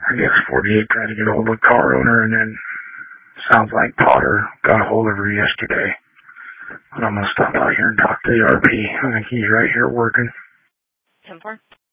I guess 48 tried to get a hold of the car owner, and then sounds like Potter got a hold of her yesterday. But I'm going to stop out here and talk to the RP. I think he's right here working. 10-4.